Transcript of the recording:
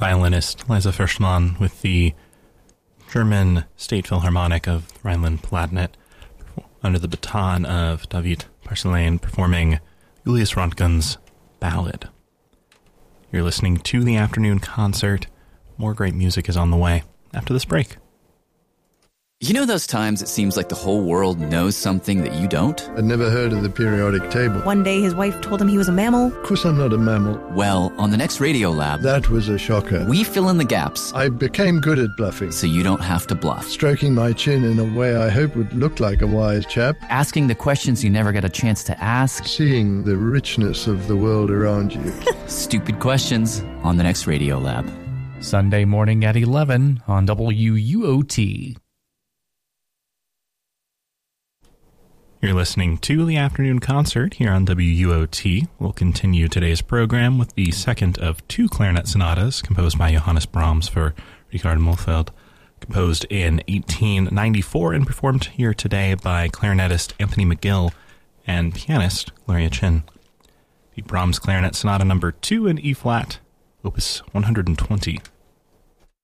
violinist Liza Fürstmann with the German State Philharmonic of Rhineland-Palatinate under the baton of David Parcelaine performing Julius Röntgen's Ballad. You're listening to the afternoon concert. More great music is on the way after this break. You know those times it seems like the whole world knows something that you don't? I'd never heard of the periodic table. One day his wife told him he was a mammal. Of course I'm not a mammal. Well, on the next Radio Lab, That was a shocker. we fill in the gaps I became good at bluffing. so you don't have to bluff. Stroking my chin in a way I hope would look like a wise chap. Asking the questions you never get a chance to ask. Seeing the richness of the world around you. Stupid questions on the next Radio Lab. Sunday morning at 11 on WUOT. You're listening to the afternoon concert here on WUOT. We'll continue today's program with the second of two clarinet sonatas composed by Johannes Brahms for Richard Mühlfeld, composed in 1894 and performed here today by clarinetist Anthony McGill and pianist Gloria Chin. The Brahms Clarinet Sonata number 2 in E-flat, opus 120.